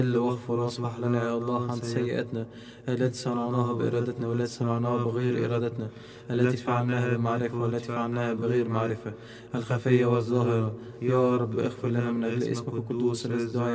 واغفر واصفح لنا يا الله عن سيئاتنا التي صنعناها بإرادتنا والتي صنعناها بغير إرادتنا، التي فعلناها بمعرفة والتي فعلناها بغير معرفة، الخفية والظاهرة. يا رب اغفر لنا من أجل اسمك القدوس الذي دعا